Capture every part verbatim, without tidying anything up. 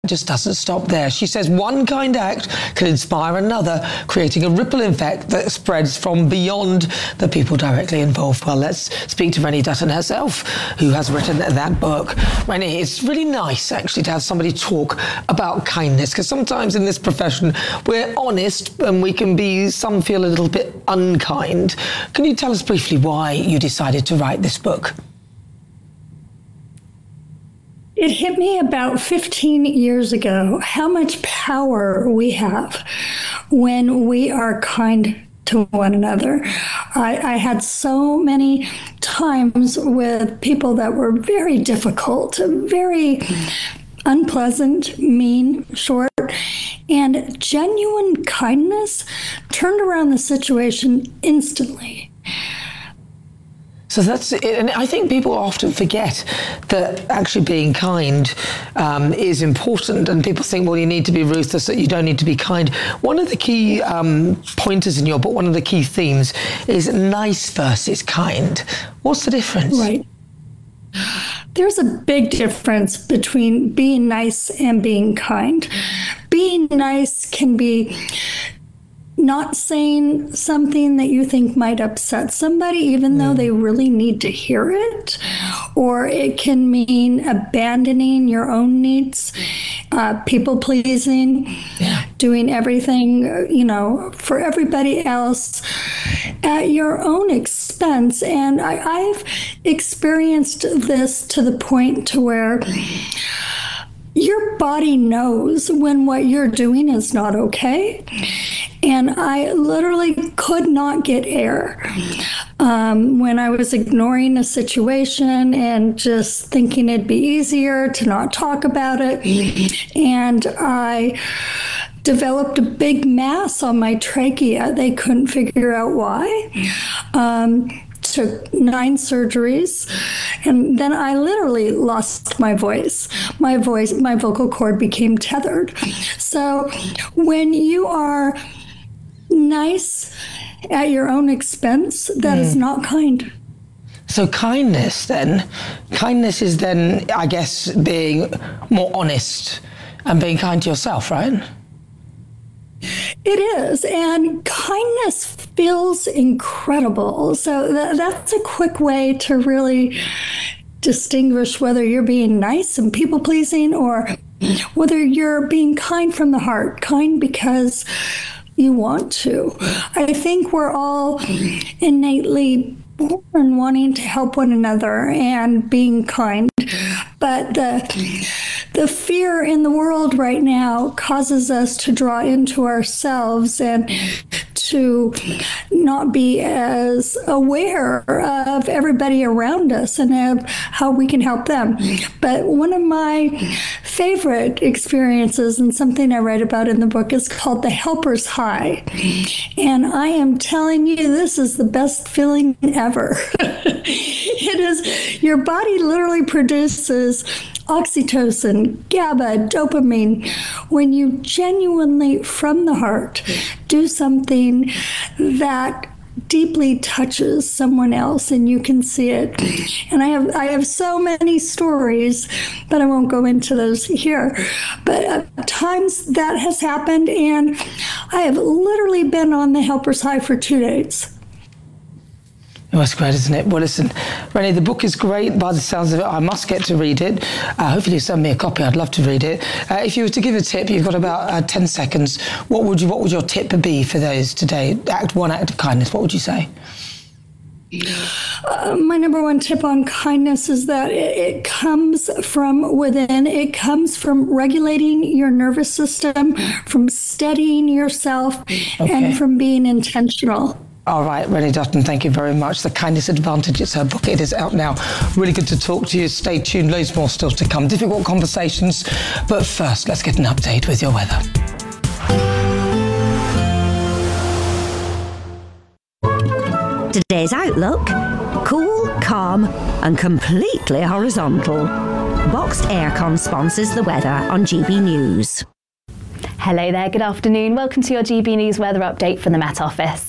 Just doesn't stop there. She says one kind act can inspire another, creating a ripple effect that spreads from beyond the people directly involved. Well, let's speak to Rennie Dutton herself, who has written that book. Rennie, it's really nice actually to have somebody talk about kindness, because sometimes in this profession we're honest and we can be, some feel a little bit unkind. Can you tell us briefly why you decided to write this book? It hit me about fifteen years ago how much power we have when we are kind to one another. I, I had so many times with people that were very difficult, very unpleasant, mean, short, and genuine kindness turned around the situation instantly. So that's it. And I think people often forget that actually being kind um, is important. And people think, well, you need to be ruthless, that you don't need to be kind. One of the key um, pointers in your book, one of the key themes is nice versus kind. What's the difference? Right. There's a big difference between being nice and being kind. Being nice can be not saying something that you think might upset somebody, even though they really need to hear it. Or it can mean abandoning your own needs, uh, people pleasing, yeah. doing everything, you know, for everybody else at your own expense. And I, I've experienced this to the point to where your body knows when what you're doing is not okay. And I literally could not get air um, when I was ignoring a situation and just thinking it'd be easier to not talk about it. And I developed a big mass on my trachea. They couldn't figure out why. Um, took nine surgeries, and then I literally lost my voice. My voice, my vocal cord became tethered. So when you are nice at your own expense, that mm. is not kind. So kindness then, kindness is then, I guess, being more honest and being kind to yourself, right? It is, and kindness feels incredible. So that, that's a quick way to really distinguish whether you're being nice and people-pleasing or whether you're being kind from the heart, kind because you want to. I think we're all innately born wanting to help one another and being kind, but the the fear in the world right now causes us to draw into ourselves and to not be as aware of everybody around us and of how we can help them. But one of my favorite experiences, and something I write about in the book, is called the helper's high. And I am telling you, this is the best feeling ever. It is, your body literally produces oxytocin, GABA, dopamine, when you genuinely, from the heart, do something that deeply touches someone else, and you can see it. And I have I have so many stories, but I won't go into those here. But at times that has happened, and I have literally been on the helper's high for two days. Oh, that's great, isn't it? Well, listen, Rennie, the book is great. By the sounds of it, I must get to read it. Uh, hopefully you send me a copy. I'd love to read it. Uh, if you were to give a tip, you've got about uh, ten seconds. What would you? What would your tip be for those today? Act one act of kindness. What would you say? Uh, my number one tip on kindness is that it, it comes from within. It comes from regulating your nervous system, from steadying yourself, okay. and from being intentional. All right, Rennie Dutton, thank you very much. The Kindness Advantage, it's her book. It is out now. Really good to talk to you. Stay tuned. Loads more still to come. Difficult conversations. But first, let's get an update with your weather. Today's outlook: cool, calm and completely horizontal. Boxed Aircon sponsors the weather on G B News. Hello there, good afternoon. Welcome to your G B News weather update from the Met Office.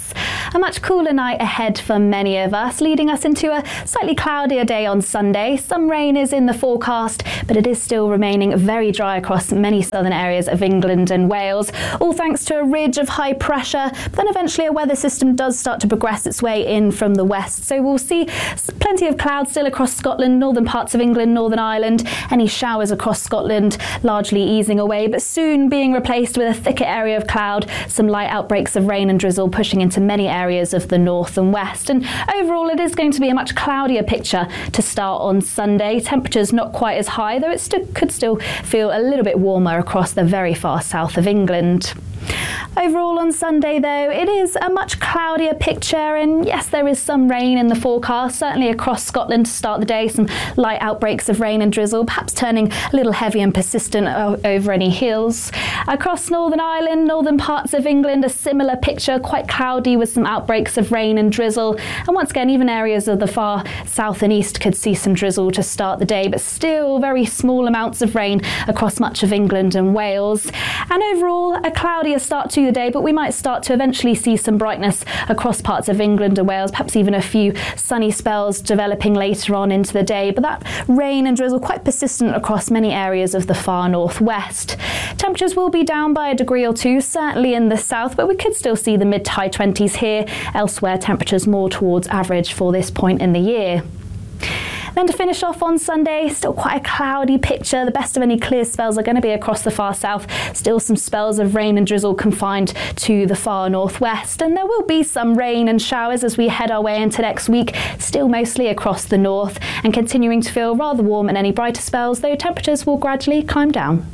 a much cooler night ahead for many of us, leading us into a slightly cloudier day on Sunday. Some rain is in the forecast, but it is still remaining very dry across many southern areas of England and Wales, all thanks to a ridge of high pressure. But then eventually a weather system does start to progress its way in from the west, so we'll see plenty of clouds still across Scotland, northern parts of England, Northern Ireland, any showers across Scotland largely easing away, but soon being replaced with a thicker area of cloud, some light outbreaks of rain and drizzle pushing into many areas of the north and west. And overall it is going to be a much cloudier picture to start on Sunday. Temperatures not quite as high, though it still, could still feel a little bit warmer across the very far south of England. Overall on Sunday, though, it is a much cloudier picture, and yes, there is some rain in the forecast, certainly across Scotland to start the day, some light outbreaks of rain and drizzle, perhaps turning a little heavy and persistent o- over any hills. Across Northern Ireland, northern parts of England, a similar picture, quite cloudy with some outbreaks of rain and drizzle, and once again, even areas of the far south and east could see some drizzle to start the day, but still very small amounts of rain across much of England and Wales. And overall, a cloudier start to the day, but we might start to eventually see some brightness across parts of England and Wales, perhaps even a few sunny spells developing later on into the day, but that rain and drizzle quite persistent across many areas of the far northwest. Temperatures will be down by a degree or two, certainly in the south, but we could still see the mid to high twenties here. Elsewhere, temperatures more towards average for this point in the year. Then to finish off on Sunday, still quite a cloudy picture. The best of any clear spells are going to be across the far south. Still some spells of rain and drizzle confined to the far northwest. And there will be some rain and showers as we head our way into next week, still mostly across the north, and continuing to feel rather warm in any brighter spells, though temperatures will gradually climb down.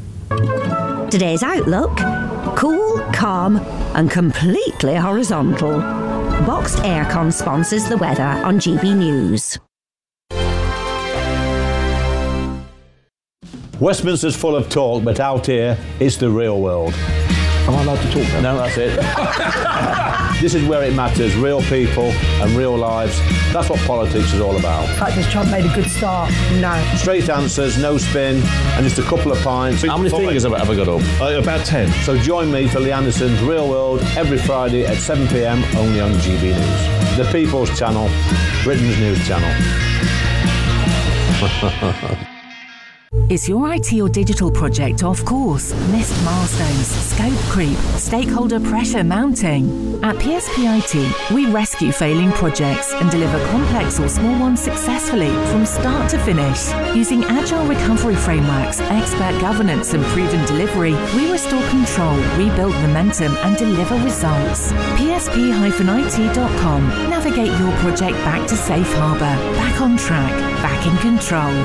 Today's outlook: cool, calm and completely horizontal. Boxed Aircon sponsors the weather on G B News. Westminster's full of talk, but out here, it's the real world. Am I allowed to talk now? No, that's it. This is where it matters, real people and real lives. That's what politics is all about. In fact, has Trump made a good start? No. Straight answers, no spin, and just a couple of pints. How many fingers have I ever got up? Uh, about ten. So join me for Lee Anderson's Real World every Friday at seven p.m, only on G B News. The People's Channel, Britain's news channel. Is your I T or digital project off course? Missed milestones, scope creep, stakeholder pressure mounting? At P S P I T, we rescue failing projects and deliver complex or small ones successfully from start to finish. Using agile recovery frameworks, expert governance and proven delivery, we restore control, rebuild momentum and deliver results. P S P I T dot com. Navigate your project back to safe harbour, back on track, back in control.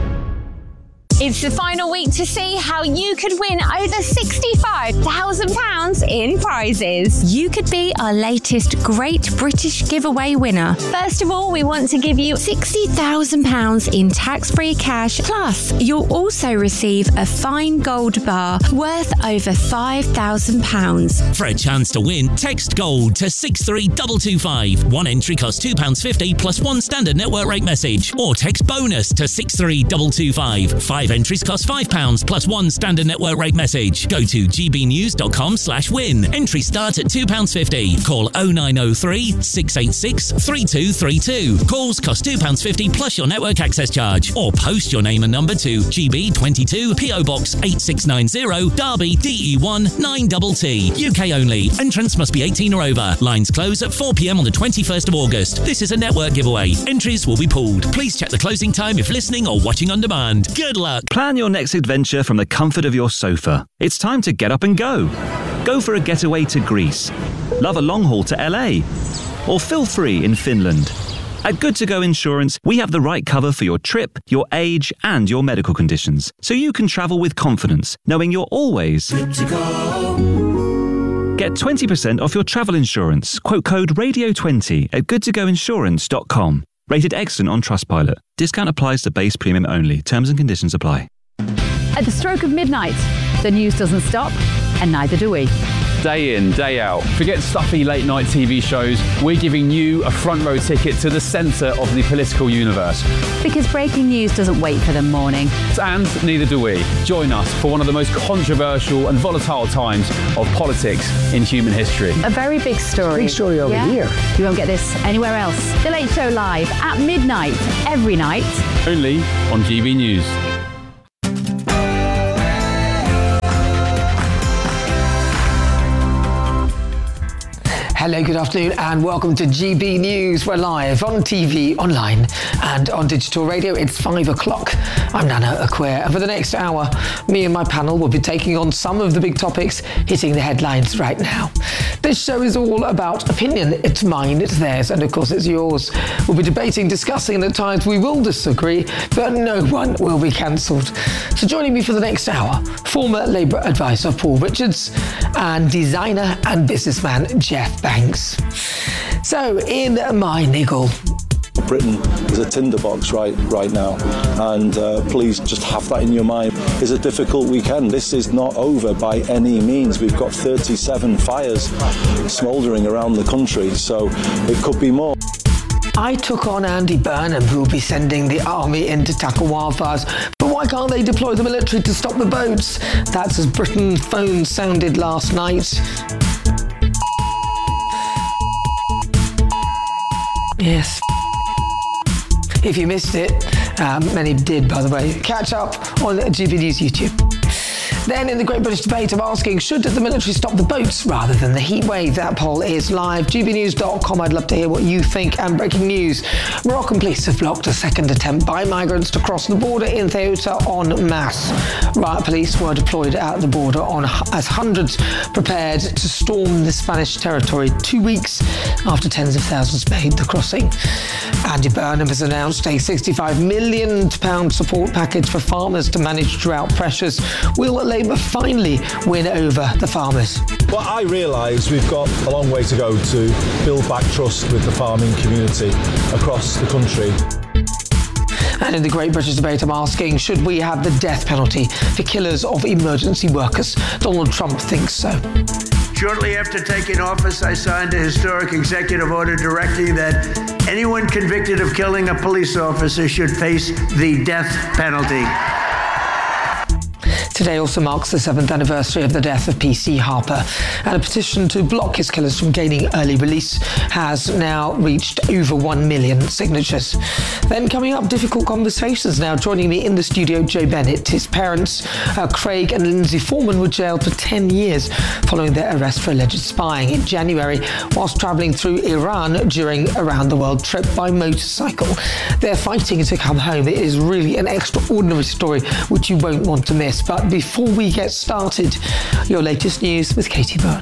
It's the final week to see how you could win over sixty-five thousand pounds in prizes. You could be our latest Great British Giveaway winner. First of all, we want to give you sixty thousand pounds in tax-free cash. Plus, you'll also receive a fine gold bar worth over five thousand pounds. For a chance to win, text GOLD to six three two two five. One entry costs two pounds fifty plus one standard network rate message. Or text BONUS to six three two two five. Five entries cost five pounds plus one standard network rate message. Go to gbnews.com slash win. Entries start at two pounds fifty. Call oh nine oh three, six eight six, three two three two. Calls cost two pounds fifty plus your network access charge. Or post your name and number to G B twenty-two P O Box eight six nine zero, Derby D E one nine T T. U K only. Entrance must be eighteen or over. Lines close at four p.m. on the twenty-first of August. This is a network giveaway. Entries will be pooled. Please check the closing time if listening or watching on demand. Good luck. Plan your next adventure from the comfort of your sofa. It's time to get up and go. Go for a getaway to Greece. Love a long haul to L A. Or feel free in Finland. At Good To Go Insurance, we have the right cover for your trip, your age, and your medical conditions, so you can travel with confidence, knowing you're always good to go. Get twenty percent off your travel insurance. Quote code radio twenty at good to go insurance dot com. Rated excellent on Trustpilot. Discount applies to base premium only. Terms and conditions apply. At the stroke of midnight, the news doesn't stop, and neither do we. day in, day out. Forget stuffy late night T V shows. We're giving you a front row ticket to the centre of the political universe. Because breaking news doesn't wait for the morning. And neither do we. Join us for one of the most controversial and volatile times of politics in human history. A very big story. Big story over yeah? here. You won't get this anywhere else. The Late Show live at midnight every night. Only on G B News. Hello, good afternoon and welcome to G B News. We're live on T V, online and on digital radio. It's five o'clock. I'm Nana Acquare and for the next hour, me and my panel will be taking on some of the big topics hitting the headlines right now. This show is all about opinion. It's mine, it's theirs, and of course it's yours. We'll be debating, discussing, and at times we will disagree, but no one will be cancelled. So joining me for the next hour, former Labour advisor Paul Richards and designer and businessman Jeff Banks. So in my niggle, Britain is a tinderbox right right now, and uh, please just have that in your mind. It's a difficult weekend. This is not over by any means. We've got thirty-seven fires smouldering around the country, so it could be more. I took on Andy Burnham, who will be sending the army in to tackle wildfires. But why can't they deploy the military to stop the boats? That's as Britain's phone sounded last night. Yes. If you missed it, um, many did, by the way, catch up on G B News YouTube. Then in the Great British Debate, I'm asking, should the military stop the boats rather than the heat wave? That poll is live. G B news dot com. I'd love to hear what you think. And breaking news, Moroccan police have blocked a second attempt by migrants to cross the border in Ceuta en masse. Riot police were deployed at the border on as hundreds prepared to storm the Spanish territory two weeks after tens of thousands made the crossing. Andy Burnham has announced a sixty-five million pounds support package for farmers to manage drought pressures. Will Labour finally win over the farmers? Well, I realise we've got a long way to go to build back trust with the farming community across the country. And in the Great British Debate, I'm asking, should we have the death penalty for killers of emergency workers? Donald Trump thinks so. Shortly after taking office, I signed a historic executive order directing that anyone convicted of killing a police officer should face the death penalty. Today also marks the seventh anniversary of the death of P C Harper, and a petition to block his killers from gaining early release has now reached over one million signatures. Then coming up, difficult conversations now. Joining me in the studio, Joe Bennett. His parents, uh, Craig and Lindsay Foreman, were jailed for ten years following their arrest for alleged spying in January whilst travelling through Iran during a round-the-world trip by motorcycle. They're fighting to come home. It is really an extraordinary story which you won't want to miss. But before we get started, your latest news with Katie Byrne.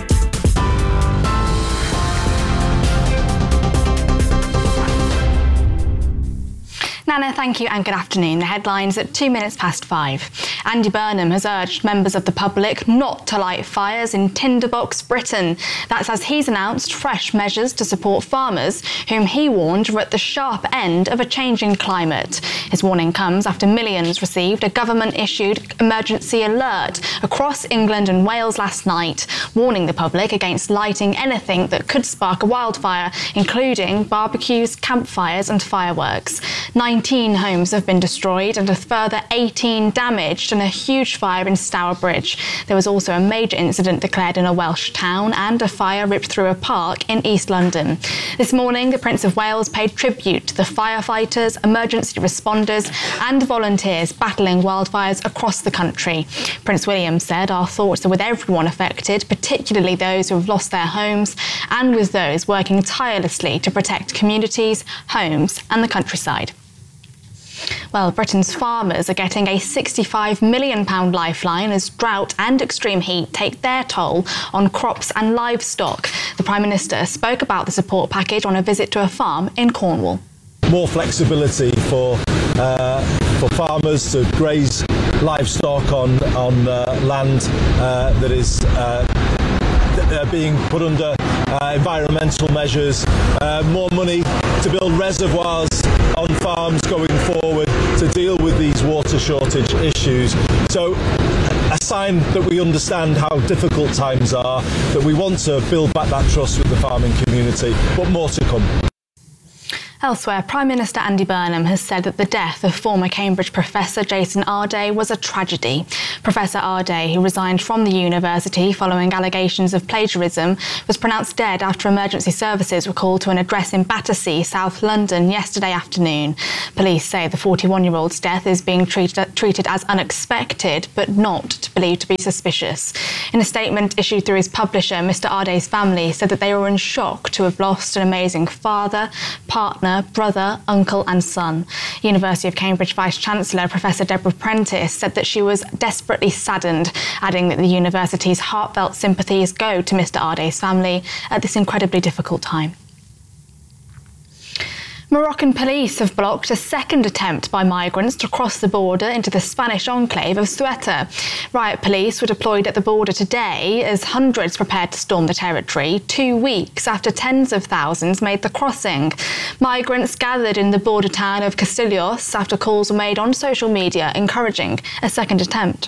Nana, thank you and good afternoon. The headlines at two minutes past five. Andy Burnham has urged members of the public not to light fires in Tinderbox, Britain. That's as he's announced fresh measures to support farmers, whom he warned were at the sharp end of a changing climate. His warning comes after millions received a government-issued emergency alert across England and Wales last night, warning the public against lighting anything that could spark a wildfire, including barbecues, campfires and fireworks. nineteen homes have been destroyed and a further eighteen damaged in a huge fire in Stourbridge. There was also a major incident declared in a Welsh town and a fire ripped through a park in East London. This morning, the Prince of Wales paid tribute to the firefighters, emergency responders and volunteers battling wildfires across the country. Prince William said, "Our thoughts are with everyone affected, particularly those who have lost their homes, and with those working tirelessly to protect communities, homes and the countryside." Well, Britain's farmers are getting a sixty-five million pounds lifeline as drought and extreme heat take their toll on crops and livestock. The Prime Minister spoke about the support package on a visit to a farm in Cornwall. More flexibility for uh, for farmers to graze livestock on, on uh, land uh, that is uh, th- uh, being put under uh, environmental measures, uh, more money to build reservoirs on farms going forward to deal with these water shortage issues. So a sign that we understand how difficult times are, that we want to build back that trust with the farming community, but more to come. Elsewhere, Prime Minister Andy Burnham has said that the death of former Cambridge professor Jason Arday was a tragedy. Professor Arday, who resigned from the university following allegations of plagiarism, was pronounced dead after emergency services were called to an address in Battersea, South London, yesterday afternoon. Police say the forty-one-year-old's death is being treated, treated as unexpected, but not believed to be suspicious. In a statement issued through his publisher, Mr Arday's family said that they were in shock to have lost an amazing father, partner, brother, uncle and son. University of Cambridge Vice-Chancellor Professor Deborah Prentice said that she was desperately saddened, adding that the university's heartfelt sympathies go to Mr Arday's family at this incredibly difficult time. Moroccan police have blocked a second attempt by migrants to cross the border into the Spanish enclave of Ceuta. Riot police were deployed at the border today as hundreds prepared to storm the territory, two weeks after tens of thousands made the crossing. Migrants gathered in the border town of Castillos after calls were made on social media encouraging a second attempt.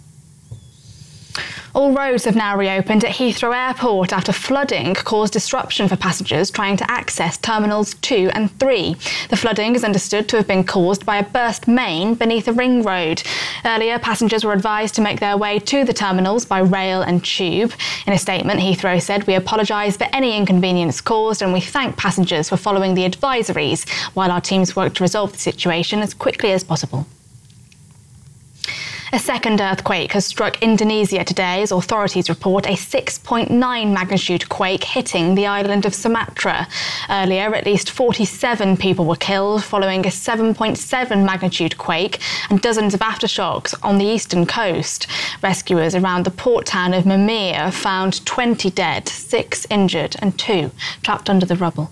All roads have now reopened at Heathrow Airport after flooding caused disruption for passengers trying to access Terminals two and three. The flooding is understood to have been caused by a burst main beneath a ring road. Earlier, passengers were advised to make their way to the terminals by rail and tube. In a statement, Heathrow said, "We apologise for any inconvenience caused and we thank passengers for following the advisories while our teams work to resolve the situation as quickly as possible." A second earthquake has struck Indonesia today as authorities report a six point nine magnitude quake hitting the island of Sumatra. Earlier, at least forty-seven people were killed following a seven point seven magnitude quake and dozens of aftershocks on the eastern coast. Rescuers around the port town of Mimir found twenty dead, six injured and two trapped under the rubble.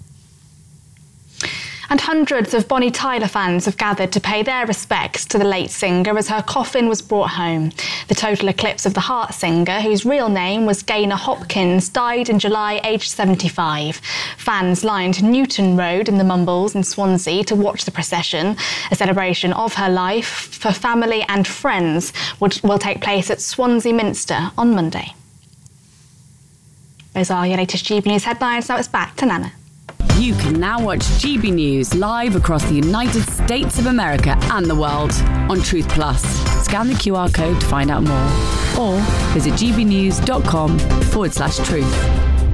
And hundreds of Bonnie Tyler fans have gathered to pay their respects to the late singer as her coffin was brought home. The total eclipse of the heart singer, whose real name was Gaynor Hopkins, died in July, aged seventy-five. Fans lined Newton Road in the Mumbles in Swansea to watch the procession. A celebration of her life for family and friends would, will take place at Swansea Minster on Monday. Those are your latest G B News headlines. Now it's back to Nana. You can now watch G B News live across the United States of America and the world on Truth Plus. Scan the Q R code to find out more or visit gbnews.com forward slash truth.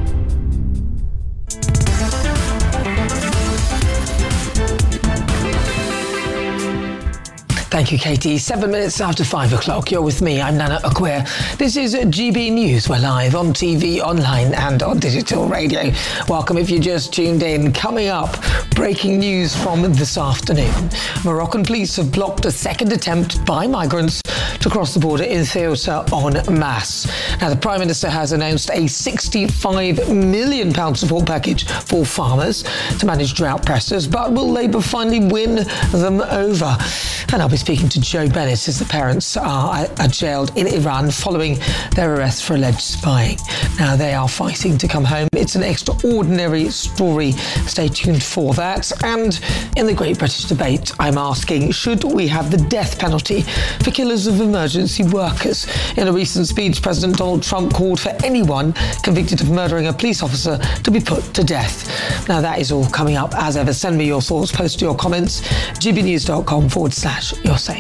Thank you, Katie. Seven minutes after five o'clock. You're with me. I'm Nana Acquia. This is G B News. We're live on T V, online and on digital radio. Welcome if you just tuned in. Coming up, breaking news from this afternoon. Moroccan police have blocked a second attempt by migrants to cross the border in Ceuta en masse. Now, the Prime Minister has announced a sixty-five million pounds support package for farmers to manage drought pressures, but will Labour finally win them over? And I'll be speaking to Joe Bennett as the parents are, are jailed in Iran following their arrest for alleged spying. Now, they are fighting to come home. It's an extraordinary story. Stay tuned for that. And in the Great British Debate, I'm asking, should we have the death penalty for killers of emergency workers? In a recent speech, President Donald Trump called for anyone convicted of murdering a police officer to be put to death. Now, that is all coming up as ever. Send me your thoughts, post your comments, gbnews.com forward slash your say.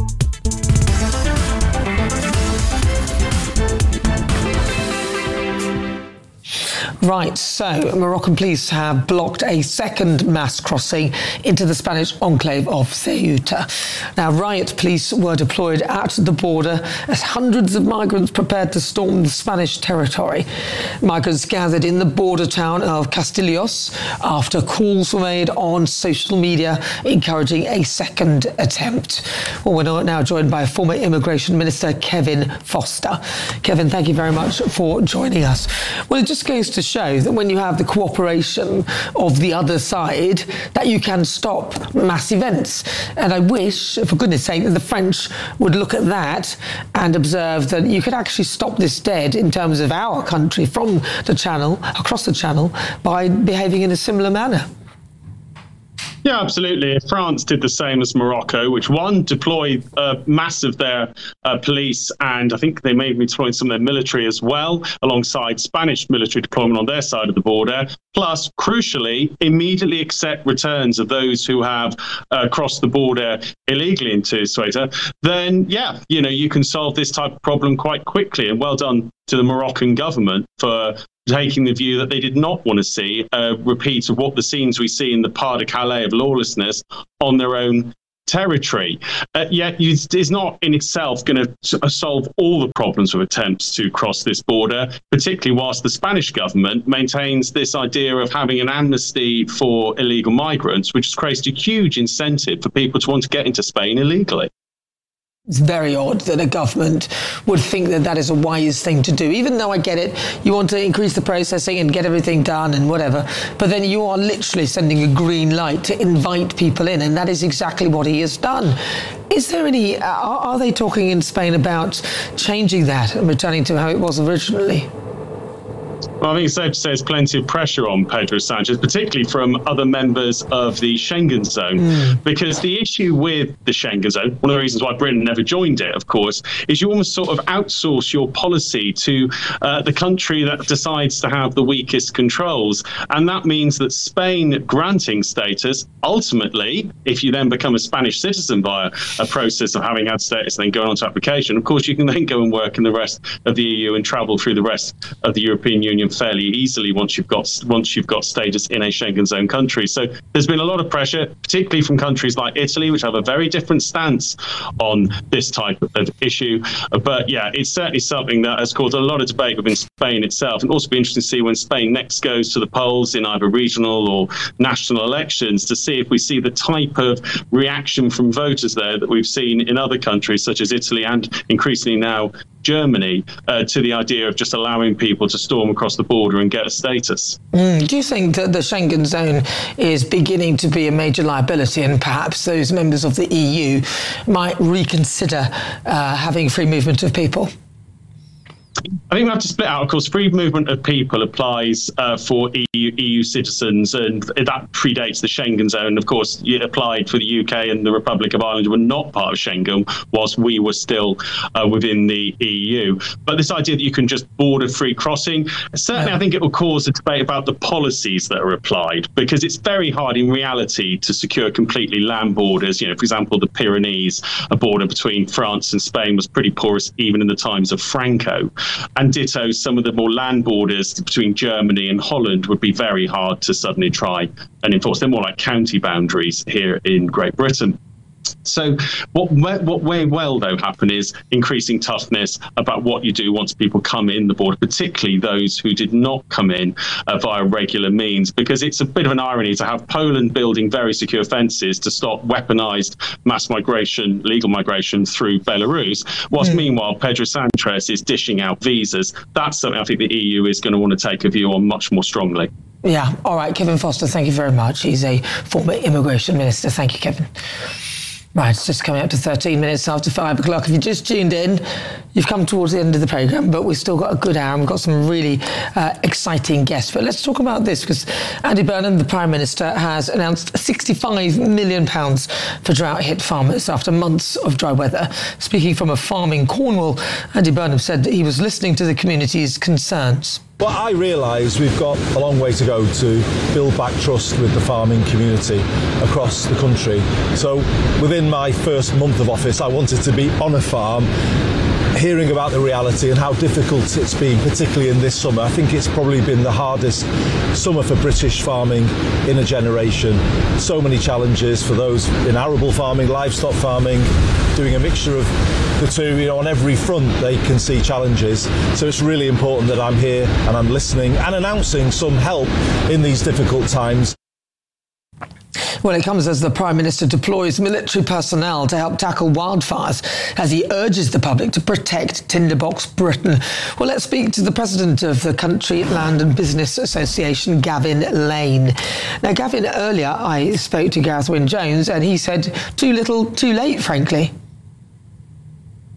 Right, so Moroccan police have blocked a second mass crossing into the Spanish enclave of Ceuta. Now, riot police were deployed at the border as hundreds of migrants prepared to storm the Spanish territory. Migrants gathered in the border town of Castillos after calls were made on social media encouraging a second attempt. Well, we're now joined by former Immigration Minister Kevin Foster. Kevin, thank you very much for joining us. Well, it just goes to show that when you have the cooperation of the other side, that you can stop mass events. And I wish, for goodness sake, that the French would look at that and observe that you could actually stop this dead in terms of our country from the channel, across the channel, by behaving in a similar manner. Yeah, absolutely. If France did the same as Morocco, which one deployed uh, mass of their uh, police, and I think they may be deploying some of their military as well, alongside Spanish military deployment on their side of the border, plus, crucially, immediately accept returns of those who have uh, crossed the border illegally into Ceuta, then, yeah, you know, you can solve this type of problem quite quickly. And well done to the Moroccan government for taking the view that they did not want to see a repeat of what the scenes we see in the Pas de Calais of lawlessness on their own territory. Uh, yet it's not in itself going to solve all the problems with attempts to cross this border, particularly whilst the Spanish government maintains this idea of having an amnesty for illegal migrants, which has created a huge incentive for people to want to get into Spain illegally. It's very odd that a government would think that that is a wise thing to do, even though I get it. You want to increase the processing and get everything done and whatever, but then you are literally sending a green light to invite people in, and that is exactly what he has done. Is there any, are, are they talking in Spain about changing that and returning to how it was originally? Well, I think it's safe to say there's plenty of pressure on Pedro Sanchez, particularly from other members of the Schengen zone, mm. because the issue with the Schengen zone, one of the reasons why Britain never joined it, of course, is you almost sort of outsource your policy to uh, the country that decides to have the weakest controls. And that means that Spain granting status, ultimately, if you then become a Spanish citizen via a process of having had status and then going on to application, of course, you can then go and work in the rest of the E U and travel through the rest of the European Union fairly easily once you've got once you've got status in a Schengen zone country. So there's been a lot of pressure, particularly from countries like Italy, which have a very different stance on this type of issue. But yeah, it's certainly something that has caused a lot of debate within Spain itself, and also be interesting to see when Spain next goes to the polls in either regional or national elections to see if we see the type of reaction from voters there that we've seen in other countries such as Italy and increasingly now Germany uh, to the idea of just allowing people to storm across the border and get a status. Mm. Do you think that the Schengen zone is beginning to be a major liability, and perhaps those members of the E U might reconsider uh, having free movement of people? I think we have to split out. Of course, free movement of people applies uh, for E U, E U citizens, and that predates the Schengen zone. Of course, it applied for the U K and the Republic of Ireland, who were not part of Schengen, whilst we were still uh, within the E U. But this idea that you can just border free crossing, certainly yeah. I think it will cause a debate about the policies that are applied, because it's very hard in reality to secure completely land borders. You know, for example, the Pyrenees, a border between France and Spain, was pretty porous even in the times of Franco. And ditto, some of the more land borders between Germany and Holland would be very hard to suddenly try and enforce. They're more like county boundaries here in Great Britain. So what what may well, though, happen is increasing toughness about what you do once people come in the border, particularly those who did not come in uh, via regular means, because it's a bit of an irony to have Poland building very secure fences to stop weaponized mass migration, legal migration through Belarus, whilst mm. meanwhile Pedro Sanchez is dishing out visas. That's something I think the E U is going to want to take a view on much more strongly. Yeah. All right. Kevin Foster, thank you very much. He's a former immigration minister. Thank you, Kevin. Right, it's just coming up to thirteen minutes after five o'clock. If you just tuned in, you've come towards the end of the programme, but we've still got a good hour and we've got some really uh, exciting guests. But let's talk about this, because Andy Burnham, the Prime Minister, has announced sixty-five million pounds for drought-hit farmers after months of dry weather. Speaking from a farm in Cornwall, Andy Burnham said that he was listening to the community's concerns. Well, I realise we've got a long way to go to build back trust with the farming community across the country. So within my first month of office, I wanted to be on a farm, hearing about the reality and how difficult it's been, particularly in this summer. I think it's probably been the hardest summer for British farming in a generation. So many challenges for those in arable farming, livestock farming, doing a mixture of the two. You know, on every front they can see challenges. So it's really important that I'm here and I'm listening and announcing some help in these difficult times. Well, it comes as the Prime Minister deploys military personnel to help tackle wildfires as he urges the public to protect Tinderbox Britain. Well, let's speak to the President of the Country Land and Business Association, Gavin Lane. Now, Gavin, earlier I spoke to Gareth Wyn-Jones and he said too little, too late, frankly.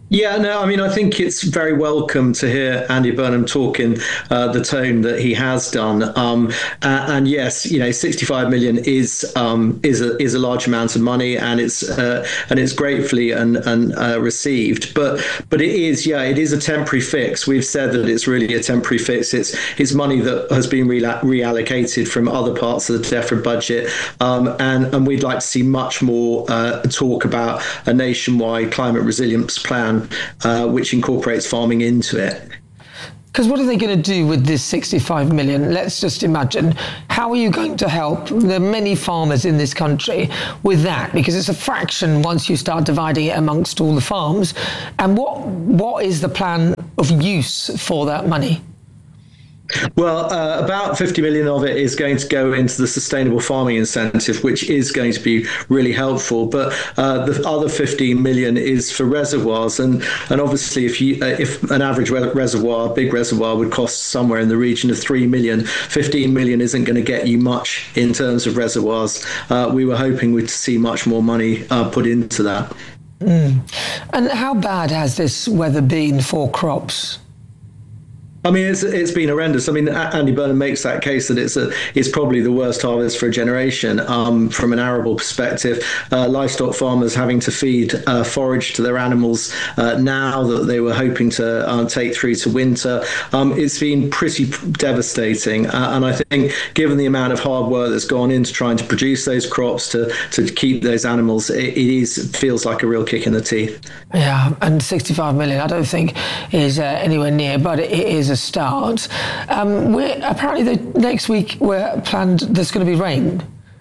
Yeah, no, I mean, I think it's very welcome to hear Andy Burnham talk in uh, the tone that he has done. Um, and, and yes, you know, sixty-five million is um, is a is a large amount of money, and it's uh, and it's gratefully and and uh, received. But but it is, yeah, it is a temporary fix. We've said that it's really a temporary fix. It's it's money that has been re- reallocated from other parts of the DEFRA budget, um, and and we'd like to see much more uh, talk about a nationwide climate resilience plan. Uh, which incorporates farming into it. Because what are they going to do with this sixty-five million? Let's just imagine. How are you going to help the many farmers in this country with that? Because it's a fraction once you start dividing it amongst all the farms. And what what is the plan of use for that money? Well, uh, about fifty million of it is going to go into the sustainable farming incentive, which is going to be really helpful. But uh, the other fifteen million is for reservoirs, and and obviously, if you uh, if an average reservoir, a big reservoir, would cost somewhere in the region of three million, fifteen million isn't going to get you much in terms of reservoirs. Uh, we were hoping we'd see much more money uh, put into that. Mm. And how bad has this weather been for crops? I mean, it's it's been horrendous. I mean, Andy Burnham makes that case that it's a it's probably the worst harvest for a generation um, from an arable perspective. Uh, livestock farmers having to feed uh, forage to their animals uh, now that they were hoping to uh, take through to winter. Um, it's been pretty devastating, uh, and I think given the amount of hard work that's gone into trying to produce those crops to to keep those animals, it, it is it feels like a real kick in the teeth. Yeah, and sixty-five million, I don't think is uh, anywhere near, but it is a start. Um, we're apparently the next week we're planned there's going to be rain.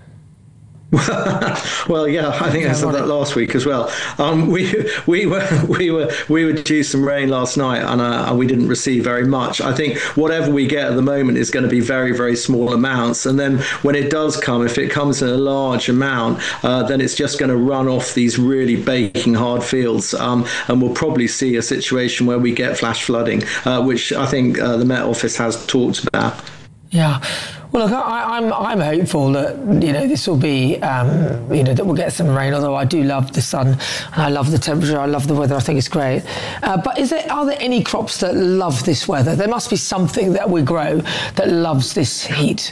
Well, yeah, I think I said that last week as well. Um, we we were we were we were due some rain last night, and uh, we didn't receive very much. I think whatever we get at the moment is going to be very very small amounts, and then when it does come, if it comes in a large amount, uh, then it's just going to run off these really baking hard fields, um, and we'll probably see a situation where we get flash flooding, uh, which I think uh, the Met Office has talked about. Yeah. Well, look, I, I'm I'm hopeful that you know this will be um, you know that we'll get some rain. Although I do love the sun and I love the temperature, I love the weather. I think it's great. Uh, but is there are there any crops that love this weather? There must be something that we grow that loves this heat.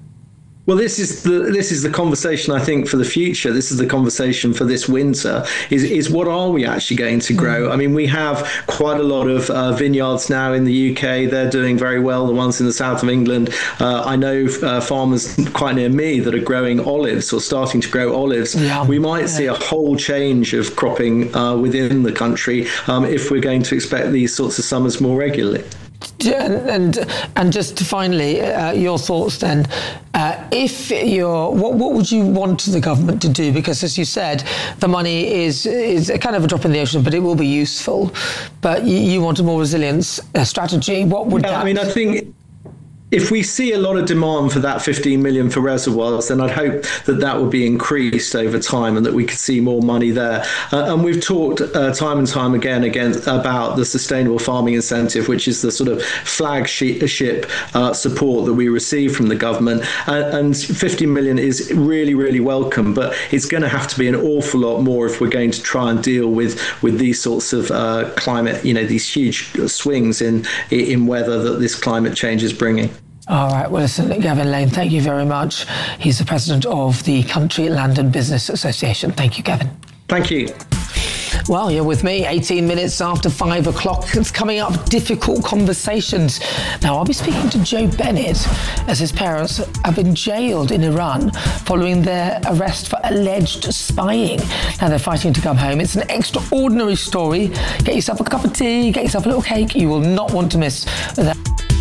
Well, this is the this is the conversation, I think, for the future. This is the conversation for this winter, is is what are we actually going to grow? I mean, we have quite a lot of uh, vineyards now in the U K. They're doing very well, the ones in the south of England. Uh, I know uh, farmers quite near me that are growing olives or starting to grow olives. Yeah. We might yeah. see a whole change of cropping uh, within the country um, if we're going to expect these sorts of summers more regularly. And and, and just finally, uh, your thoughts then. Uh, if you're, what what would you want the government to do? Because as you said, the money is is a kind of a drop in the ocean, but it will be useful. But you, you want a more resilience uh, strategy. What would yeah, that? I mean, I think. If we see a lot of demand for that fifteen million for reservoirs, then I'd hope that that would be increased over time and that we could see more money there. Uh, and we've talked uh, time and time again, again about the sustainable farming incentive, which is the sort of flagship uh, support that we receive from the government. Uh, and fifteen million is really, really welcome, but it's going to have to be an awful lot more if we're going to try and deal with, with these sorts of uh, climate, you know, these huge swings in, in weather that this climate change is bringing. All right. Well, listen, Gavin Lane, thank you very much. He's the president of the Country Land and Business Association. Thank you, Gavin. Thank you. Well, you're with me, eighteen minutes after five o'clock. It's coming up, difficult conversations. Now, I'll be speaking to Joe Bennett as his parents have been jailed in Iran following their arrest for alleged spying. Now, they're fighting to come home. It's an extraordinary story. Get yourself a cup of tea, get yourself a little cake. You will not want to miss that.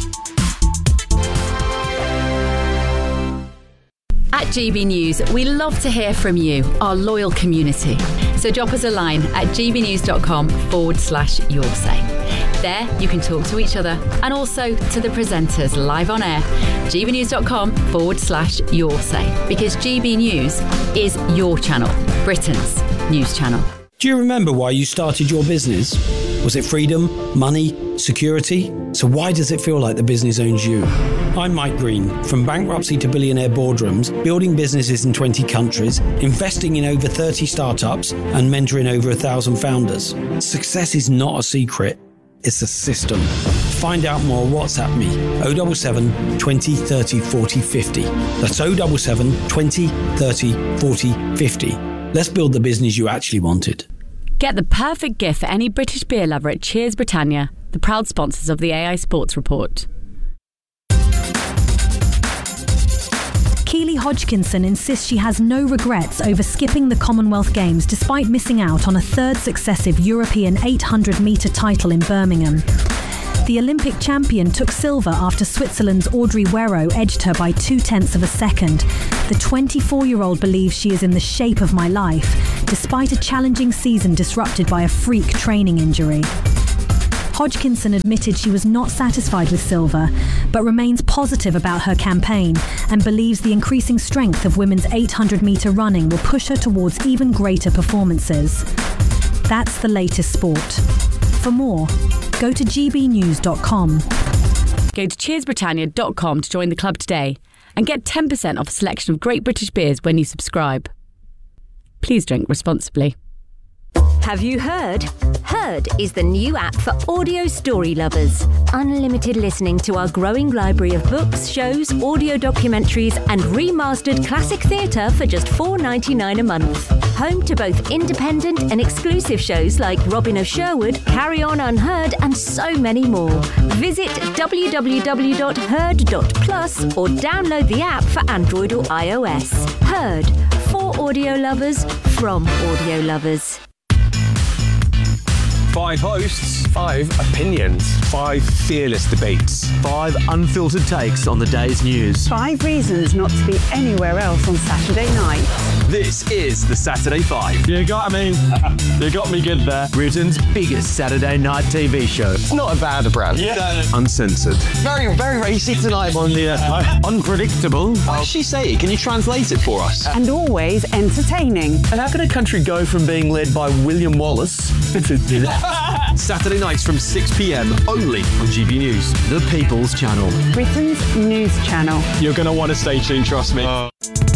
At G B News, we love to hear from you, our loyal community. So drop us a line at gbnews.com forward slash your say. There, you can talk to each other and also to the presenters live on air. gbnews.com forward slash your say. Because G B News is your channel, Britain's news channel. Do you remember why you started your business? Was it freedom, money, security? So why does it feel like the business owns you? I'm Mike Green. From bankruptcy to billionaire boardrooms, building businesses in twenty countries, investing in over thirty startups, and mentoring over a thousand founders. Success is not a secret, it's a system. Find out more, WhatsApp me, oh seven seven, twenty, thirty, forty, fifty. That's oh seven seven, twenty, thirty, forty, fifty. Let's build the business you actually wanted. Get the perfect gift for any British beer lover at Cheers Britannia, the proud sponsors of the A I Sports Report. Keely Hodgkinson insists she has no regrets over skipping the Commonwealth Games despite missing out on a third successive European eight hundred metre title in Birmingham. The Olympic champion took silver after Switzerland's Audrey Werro edged her by two-tenths of a second. The twenty-four-year-old believes she is in the shape of my life, despite a challenging season disrupted by a freak training injury. Hodgkinson admitted she was not satisfied with silver, but remains positive about her campaign and believes the increasing strength of women's eight hundred metre running will push her towards even greater performances. That's the latest sport. For more, go to g b news dot com. Go to cheers britannia dot com to join the club today and get ten percent off a selection of great British beers when you subscribe. Please drink responsibly. Have you heard? Heard is the new app for audio story lovers. Unlimited listening to our growing library of books, shows, audio documentaries and remastered classic theatre for just four dollars ninety-nine a month. Home to both independent and exclusive shows like Robin of Sherwood, Carry On Unheard and so many more. Visit w w w dot heard dot plus or download the app for Android or iOS. Heard, for audio lovers, from audio lovers. Five hosts, five opinions, five fearless debates, five unfiltered takes on the day's news. Five reasons not to be anywhere else on Saturday night. This is the Saturday Five. You got me. You got me good there. Britain's biggest Saturday night T V show. It's not a bad brand. Yeah. Uncensored. Very, very racy tonight on the uh, unpredictable. What does she say? Can you translate it for us? And always entertaining. And how can a country go from being led by William Wallace to Saturday nights from six p m only on G B News, the People's Channel. Britain's news channel. You're going to want to stay tuned, trust me. Uh.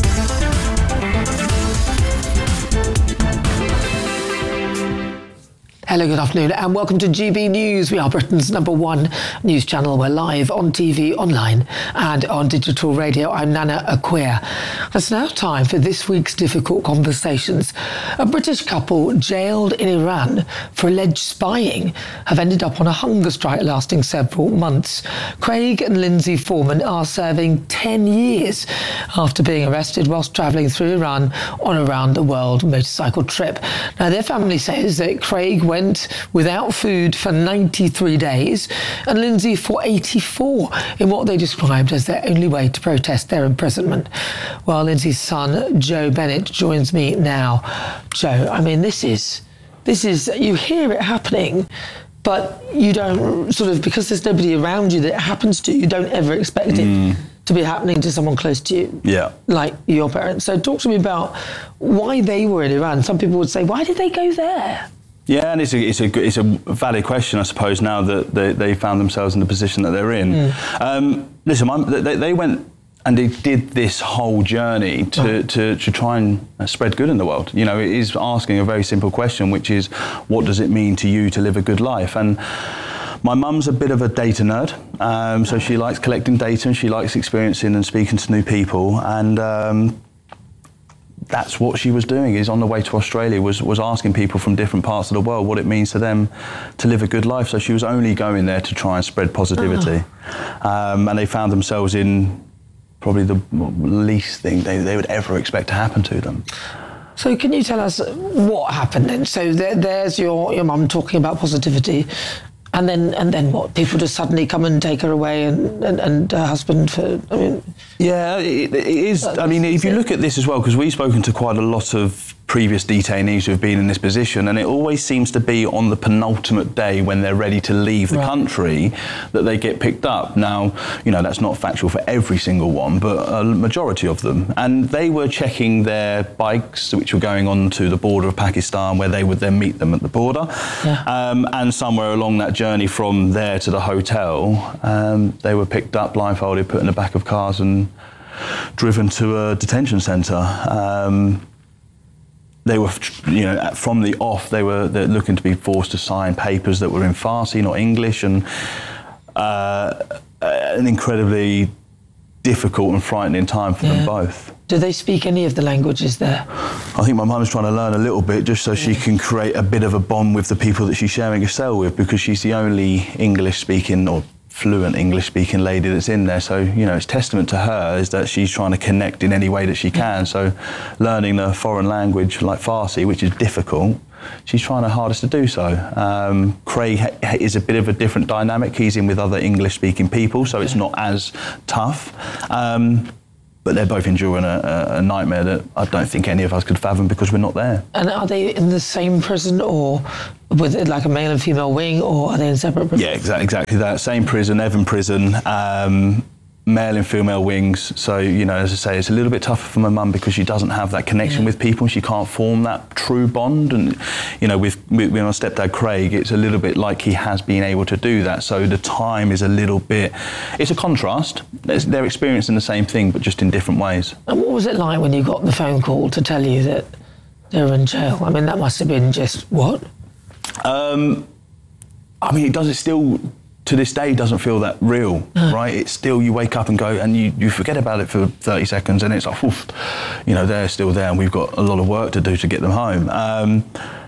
Hello, good afternoon and welcome to G B News. We are Britain's number one news channel. We're live on T V, online and on digital radio. I'm Nana Acquia. It's now time for this week's difficult conversations. A British couple jailed in Iran for alleged spying have ended up on a hunger strike lasting several months. Craig and Lindsay Foreman are serving ten years after being arrested whilst travelling through Iran on a round-the-world motorcycle trip. Now, their family says that Craig went without food for ninety-three days and Lindsay for eighty-four in what they described as their only way to protest their imprisonment. Well, Lindsay's son, Joe Bennett, joins me now. Joe, I mean, this is, this is, you hear it happening, but you don't sort of, because there's nobody around you that it happens to, you don't ever expect mm. it to be happening to someone close to you. Yeah. Like your parents. So talk to me about why they were in Iran. Some people would say, why did they go there? Yeah, and it's a, it's a, it's a valid question, I suppose, now that they, they found themselves in the position that they're in. Mm. Um, listen, my, they, they went and they did this whole journey to, oh. to, to try and spread good in the world. You know, it is asking a very simple question, which is, what does it mean to you to live a good life? And my mum's a bit of a data nerd, um, so she likes collecting data and she likes experiencing and speaking to new people. And um, that's what she was doing, is on the way to Australia, was, was asking people from different parts of the world what it means to them to live a good life. So she was only going there to try and spread positivity. Oh. Um, and they found themselves in probably the least thing they, they would ever expect to happen to them. So can you tell us what happened then? So there, there's your, your mum talking about positivity. And then, and then what? People just suddenly come and take her away, and, and, and her husband for. I mean, yeah, it, it is. I mean, if you look at this as well, because we've spoken to quite a lot of previous detainees who have been in this position, and it always seems to be on the penultimate day when they're ready to leave the right. country that they get picked up. Now, you know, that's not factual for every single one, but a majority of them. And they were checking their bikes, which were going on to the border of Pakistan, where they would then meet them at the border. Yeah. Um, and somewhere along that journey from there to the hotel, um, they were picked up, blindfolded, put in the back of cars and driven to a detention centre. Um, They were, you know, from the off, they were looking to be forced to sign papers that were in Farsi, not English, and uh, an incredibly difficult and frightening time for yeah. them both. Do they speak any of the languages there? I think my mum's trying to learn a little bit just so yeah. she can create a bit of a bond with the people that she's sharing a cell with, because she's the only English-speaking or fluent English-speaking lady that's in there. So, you know, it's testament to her is that she's trying to connect in any way that she can. So learning the foreign language like Farsi, which is difficult, she's trying her hardest to do so. Um, Craig is a bit of a different dynamic. He's in with other English-speaking people, so it's not as tough. Um, but they're both enduring a, a nightmare that I don't think any of us could fathom because we're not there. And are they in the same prison, or with it like a male and female wing, or are they in separate prisons? Yeah, exactly, exactly that. Same prison, Evan Prison, um, male and female wings. So, you know, as I say, it's a little bit tougher for my mum because she doesn't have that connection yeah. with people. She can't form that true bond. And, you know, with, with my stepdad Craig, it's a little bit like he has been able to do that. So the time is a little bit, it's a contrast. They're experiencing the same thing, but just in different ways. And what was it like when you got the phone call to tell you that they were in jail? I mean, that must have been just, what? Um, I mean, it does, it still, to this day, doesn't feel that real, uh. right? It's still, you wake up and go, and you, you forget about it for thirty seconds, and it's like, oof, you know, they're still there, and we've got a lot of work to do to get them home. Um,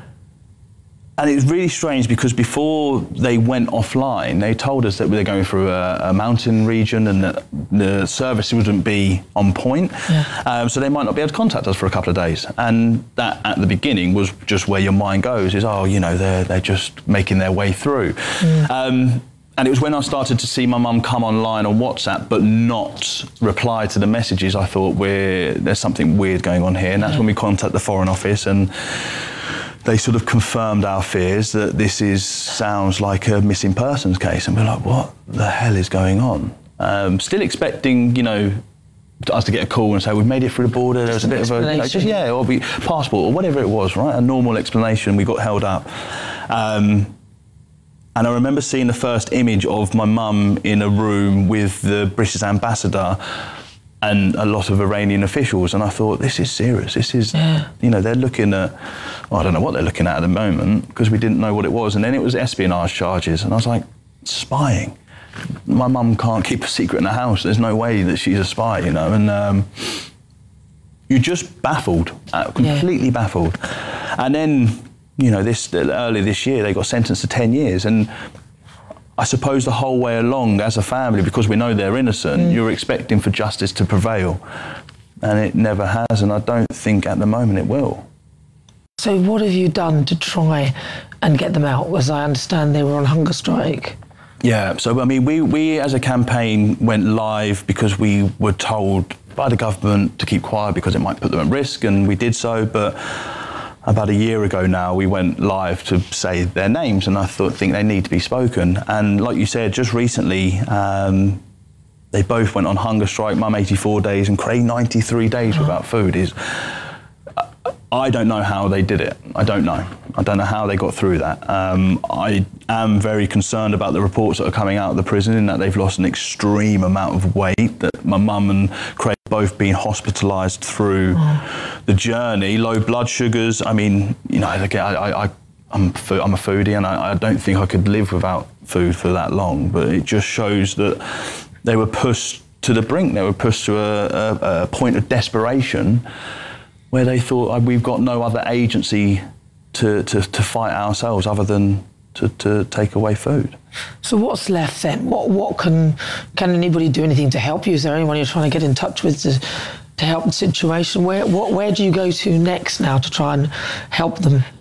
and it's really strange because before they went offline, they told us that they're going through a, a mountain region and that the service wouldn't be on point. Yeah. Um, so they might not be able to contact us for a couple of days. And that, at the beginning, was just where your mind goes, is, oh, you know, they're, they're just making their way through. Mm. Um, And it was when I started to see my mum come online on WhatsApp but not reply to the messages, I thought, we're, there's something weird going on here. And that's when we contacted the Foreign Office, and they sort of confirmed our fears that this is sounds like a missing persons case. And we're like, what the hell is going on? Um, still expecting, you know, us to get a call and say, we've made it through the border. There was a bit of a, you know, just, yeah, or be passport or whatever it was, right? A normal explanation. We got held up. Um, And I remember seeing the first image of my mum in a room with the British ambassador and a lot of Iranian officials, and I thought, this is serious. This is, yeah. you know, they're looking at, well, I don't know what they're looking at at the moment, because we didn't know what it was. And then it was espionage charges, and I was like, spying? My mum can't keep a secret in the house. There's no way that she's a spy, you know. And um, you're just baffled, uh, completely yeah. baffled. And then, you know, this early this year, they got sentenced to ten years. And I suppose the whole way along, as a family, because we know they're innocent, mm. you're expecting for justice to prevail. And it never has, and I don't think at the moment it will. So what have you done to try and get them out? As I understand, they were on hunger strike. Yeah, so, I mean, we, we as a campaign went live because we were told by the government to keep quiet because it might put them at risk, and we did so, but about a year ago now, we went live to say their names, and I thought, think they need to be spoken. And like you said, just recently, um, they both went on hunger strike. Mum eighty-four days and Craig ninety-three days oh. without food. Is I don't know how they did it. I don't know. I don't know how they got through that. Um, I am very concerned about the reports that are coming out of the prison, in that they've lost an extreme amount of weight, that my mum and Craig both been hospitalised through oh. the journey. Low blood sugars. I mean, you know, again, I, I, I'm, I'm a foodie, and I, I don't think I could live without food for that long. But it just shows that they were pushed to the brink. They were pushed to a, a, a point of desperation, where they thought, we've got no other agency to, to, to fight ourselves other than to, to take away food. So what's left then? What what can can anybody do anything to help you? Is there anyone you're trying to get in touch with to, to help the situation? Where what where do you go to next now to try and help them?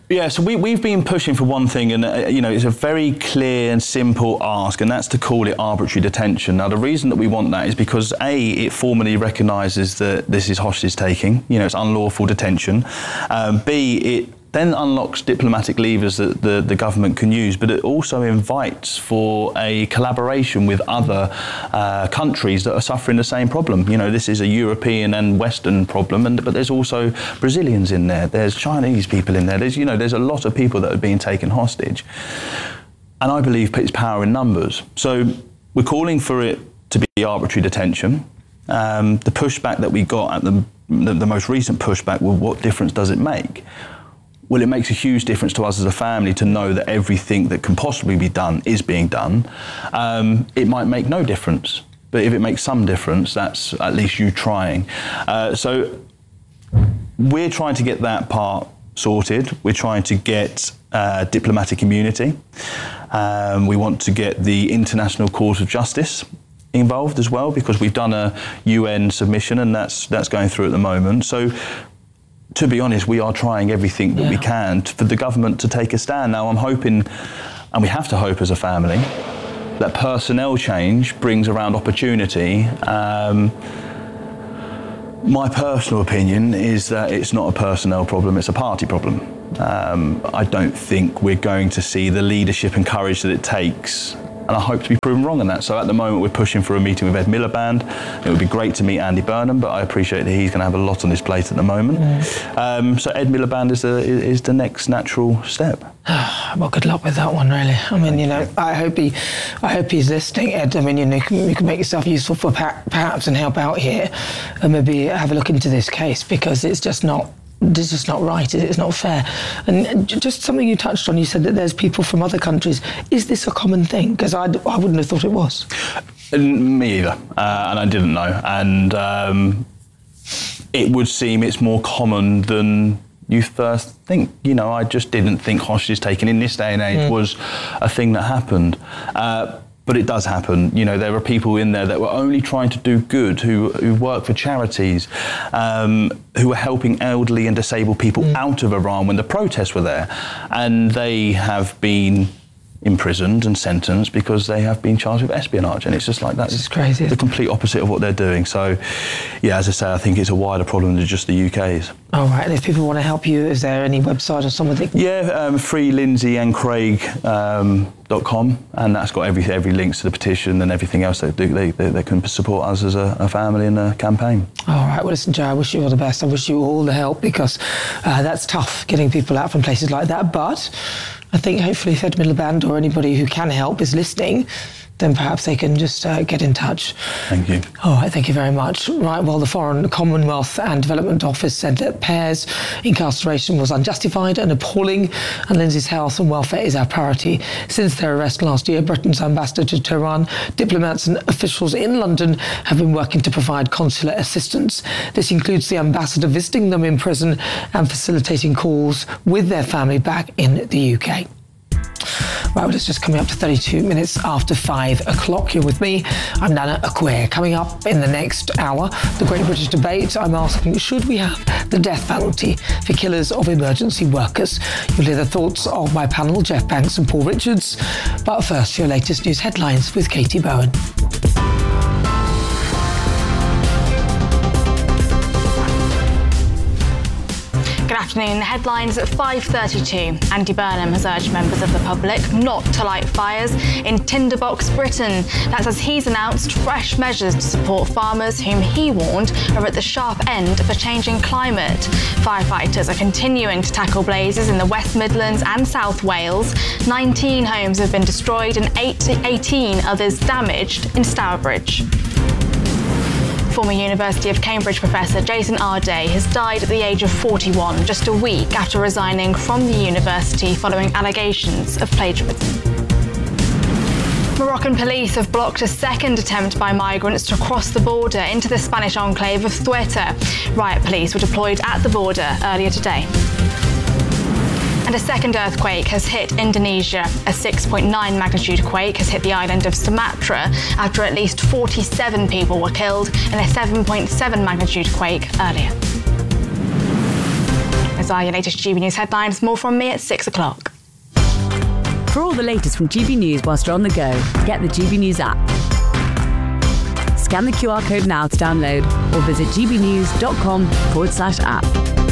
Yeah, so we, we've been pushing for one thing, and uh, you know, it's a very clear and simple ask, and that's to call it arbitrary detention. Now, the reason that we want that is because A, it formally recognises that this is hostage taking, you know, it's unlawful detention. Um, B, it then unlocks diplomatic levers that the, the government can use, but it also invites for a collaboration with other uh, countries that are suffering the same problem. You know, this is a European and Western problem, and but there's also Brazilians in there, there's Chinese people in there, there's, you know, there's a lot of people that are being taken hostage. And I believe it's power in numbers. So we're calling for it to be arbitrary detention. Um, the pushback that we got at the, the, the most recent pushback, well, what difference does it make? Well, it makes a huge difference to us as a family to know that everything that can possibly be done is being done. Um, it might make no difference, but if it makes some difference, that's at least you trying. Uh, so we're trying to get that part sorted. We're trying to get uh, diplomatic immunity. Um, we want to get the International Court of Justice involved as well, because we've done a U N submission, and that's that's going through at the moment. So, to be honest, we are trying everything that yeah. we can to, for the government to take a stand. Now, I'm hoping, and we have to hope as a family, that personnel change brings around opportunity. Um, my personal opinion is that it's not a personnel problem, it's a party problem. Um, I don't think we're going to see the leadership and courage that it takes, and I hope to be proven wrong on that. So at the moment, we're pushing for a meeting with Ed Miliband. It would be great to meet Andy Burnham, but I appreciate that he's going to have a lot on his plate at the moment. Mm. Um, so Ed Miliband is the is the next natural step. Well, good luck with that one, really. I mean, you know, I hope he, I hope he's listening, Ed. I mean, you know, you can, you can make yourself useful for perhaps and help out here, and maybe have a look into this case, because it's just not. It's just not right. It's not fair. And just something you touched on, you said that there's people from other countries. Is this a common thing? Because I, I wouldn't have thought it was. Me either. Uh, and I didn't know. And um, it would seem it's more common than you first think. You know, I just didn't think hostage taking in this day and age mm. was a thing that happened. Uh, But it does happen. You know, there are people in there that were only trying to do good, who, who work for charities, um, who are helping elderly and disabled people mm. out of Iran when the protests were there. And they have been imprisoned and sentenced because they have been charged with espionage. And it's just like that. It's crazy. The complete opposite of what they're doing. So, yeah, as I say, I think it's a wider problem than just the U K's. All right. And if people want to help you, is there any website or something? Can... Yeah, um, free lindsay and craig dot com, um, and that's got every every links to the petition and everything else they do. They, they, they can support us as a, a family in a campaign. All right. Well, listen, Joe, I wish you all the best. I wish you all the help, because uh, that's tough, getting people out from places like that. But I think hopefully if Ed Miliband or anybody who can help is listening, then perhaps they can just uh, get in touch. Thank you. All right, thank you very much. Right, well, the Foreign, Commonwealth and Development Office said that Pear's incarceration was unjustified and appalling, and Lindsay's health and welfare is our priority. Since their arrest last year, Britain's ambassador to Tehran, diplomats and officials in London have been working to provide consular assistance. This includes the ambassador visiting them in prison and facilitating calls with their family back in the U K. Right, well, it's just coming up to thirty-two minutes after five o'clock. You're with me. I'm Nana Acquare. Coming up in the next hour, the Great British Debate. I'm asking, should we have the death penalty for killers of emergency workers? You'll hear the thoughts of my panel, Jeff Banks and Paul Richards. But first, your latest news headlines with Katie Bowen. Good afternoon. The headlines at five thirty-two. Andy Burnham has urged members of the public not to light fires in Tinderbox, Britain. That's as he's announced fresh measures to support farmers whom he warned are at the sharp end of a changing climate. Firefighters are continuing to tackle blazes in the West Midlands and South Wales. nineteen homes have been destroyed and eighteen others damaged in Stourbridge. Former University of Cambridge professor Jason Arday has died at the age of forty-one, just a week after resigning from the university following allegations of plagiarism. Moroccan police have blocked a second attempt by migrants to cross the border into the Spanish enclave of Ceuta. Riot police were deployed at the border earlier today. And a second earthquake has hit Indonesia. A six point nine magnitude quake has hit the island of Sumatra after at least forty-seven people were killed in a seven point seven magnitude quake earlier. There's those are your latest G B News headlines. More from me at six o'clock. For all the latest from G B News whilst you're on the go, get the G B News app. Scan the Q R code now to download or visit gbnews.com forward slash app.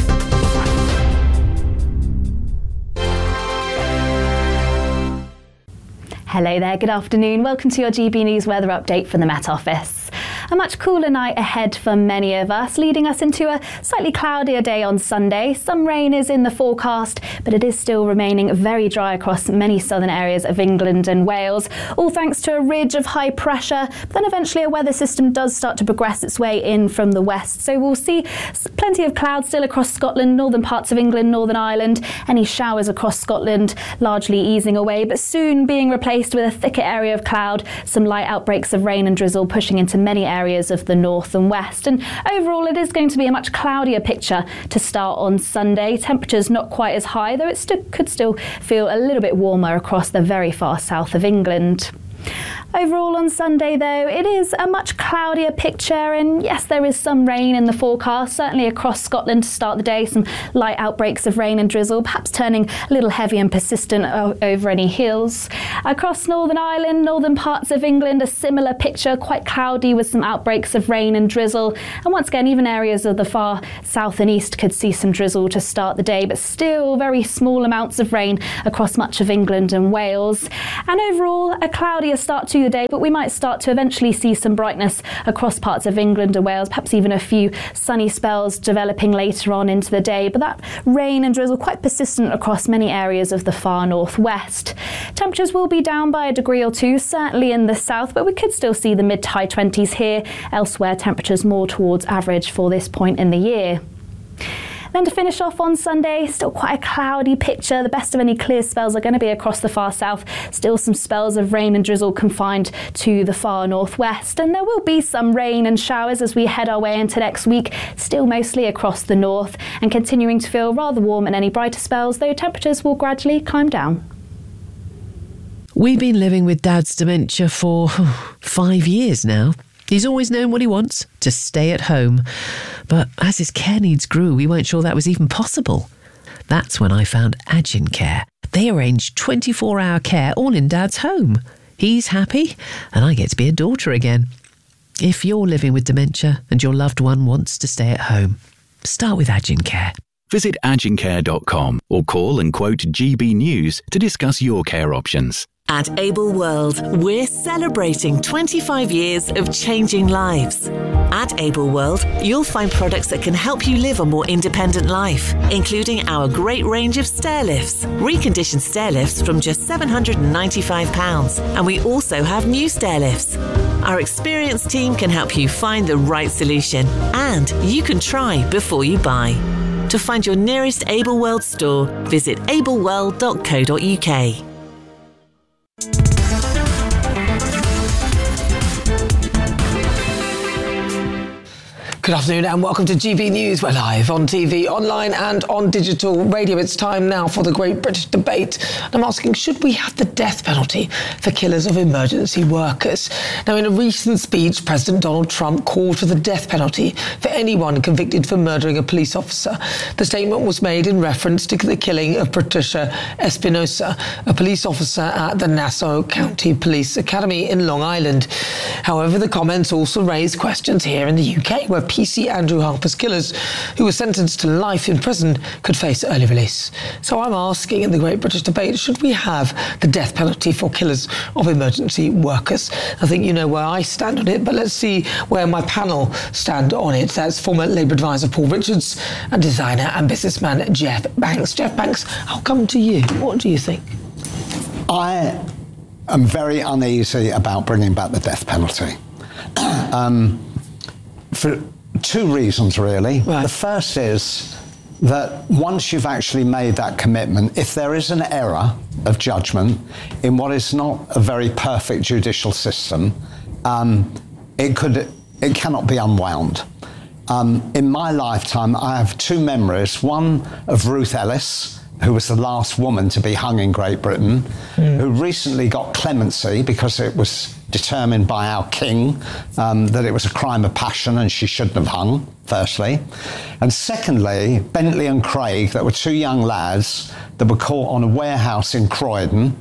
Hello there, good afternoon. Welcome to your G B News weather update from the Met Office. A much cooler night ahead for many of us, leading us into a slightly cloudier day on Sunday. Some rain is in the forecast, but it is still remaining very dry across many southern areas of England and Wales, all thanks to a ridge of high pressure. But then eventually a weather system does start to progress its way in from the west. So we'll see plenty of clouds still across Scotland, northern parts of England, Northern Ireland. Any showers across Scotland largely easing away, but soon being replaced with a thicker area of cloud, some light outbreaks of rain and drizzle pushing into many areas areas of the north and west. And overall, it is going to be a much cloudier picture to start on Sunday. Temperatures not quite as high, though it still, could still feel a little bit warmer across the very far south of England. Overall on Sunday, though, it is a much cloudier picture, and yes, there is some rain in the forecast, certainly across Scotland to start the day, some light outbreaks of rain and drizzle, perhaps turning a little heavy and persistent o- over any hills. Across Northern Ireland, northern parts of England, a similar picture, quite cloudy with some outbreaks of rain and drizzle, and once again, even areas of the far south and east could see some drizzle to start the day, but still very small amounts of rain across much of England and Wales. And overall, a cloudier start to the day, but we might start to eventually see some brightness across parts of England and Wales, perhaps even a few sunny spells developing later on into the day, but that rain and drizzle quite persistent across many areas of the far northwest. Temperatures will be down by a degree or two, certainly in the south, but we could still see the mid to high twenties here. Elsewhere, temperatures more towards average for this point in the year. Then to finish off on Sunday, still quite a cloudy picture. The best of any clear spells are going to be across the far south. Still some spells of rain and drizzle confined to the far northwest. And there will be some rain and showers as we head our way into next week, still mostly across the north and continuing to feel rather warm and any brighter spells, though temperatures will gradually climb down. We've been living with Dad's dementia for five years now. He's always known what he wants, to stay at home. But as his care needs grew, we weren't sure that was even possible. That's when I found Agincare. They arrange twenty-four hour care all in Dad's home. He's happy, and I get to be a daughter again. If you're living with dementia and your loved one wants to stay at home, start with Agincare. Visit agincare dot com or call and quote G B News to discuss your care options. At Able World, we're celebrating twenty-five years of changing lives. At Able World, you'll find products that can help you live a more independent life, including our great range of stair lifts, reconditioned stair lifts from just seven hundred ninety-five pounds, and we also have new stair lifts. Our experienced team can help you find the right solution, and you can try before you buy. To find your nearest Able World store, visit able world dot co dot uk. Good afternoon and welcome to G B News. We're live on T V, online and on digital radio. It's time now for the Great British Debate. I'm asking, should we have the death penalty for killers of emergency workers? Now, in a recent speech, President Donald Trump called for the death penalty for anyone convicted for murdering a police officer. The statement was made in reference to the killing of Patricia Espinosa, a police officer at the Nassau County Police Academy in Long Island. However, the comments also raised questions here in the U K, where P C Andrew Harper's killers, who were sentenced to life in prison, could face early release. So I'm asking in the Great British Debate, should we have the death penalty for killers of emergency workers? I think you know where I stand on it, but let's see where my panel stand on it. That's former Labour advisor Paul Richards and designer and businessman Jeff Banks. Jeff Banks, I'll come to you. What do you think? I am very uneasy about bringing back the death penalty. um, for two reasons, really. Right. The first is that once you've actually made that commitment, if there is an error of judgment in what is not a very perfect judicial system, um, it could, it cannot be unwound. Um, in my lifetime, I have two memories, one of Ruth Ellis, who was the last woman to be hung in Great Britain, mm. who recently got clemency because it was determined by our king um, that it was a crime of passion and she shouldn't have hung, firstly. And secondly, Bentley and Craig, that were two young lads that were caught on a warehouse in Croydon.